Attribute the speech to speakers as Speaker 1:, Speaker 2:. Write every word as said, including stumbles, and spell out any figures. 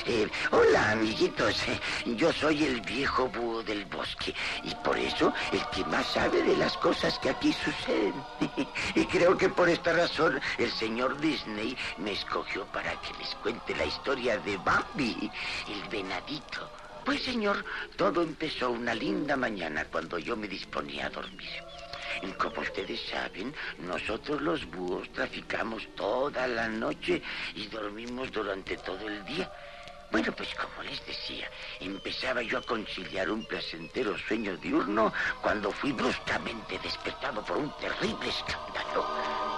Speaker 1: Eh, hola, amiguitos. Yo soy el viejo búho del bosque y por eso el que más sabe de las cosas que aquí suceden. Y creo que por esta razón el señor Disney me escogió para que les cuente la historia de Bambi, el venadito. Pues, señor, todo empezó una linda mañana cuando yo me disponía a dormir. Y como ustedes saben, nosotros los búhos traficamos toda la noche y dormimos durante todo el día. Bueno, pues como les decía, empezaba yo a conciliar un placentero sueño diurno cuando fui bruscamente despertado por un terrible escándalo.